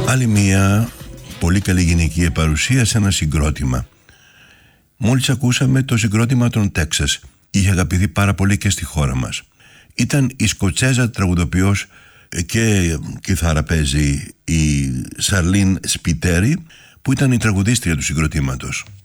Άλλη μία πολύ καλή γυναικεία παρουσία σε ένα συγκρότημα. Μόλις ακούσαμε το συγκρότημα των Τέξας. Είχε αγαπηθεί πάρα πολύ και στη χώρα μας. Ήταν η Σκοτσέζα τραγουδοποιός και κιθάρα παίζει η Σαρλίν Σπιτέρι, που ήταν η τραγουδίστρια του συγκροτήματος.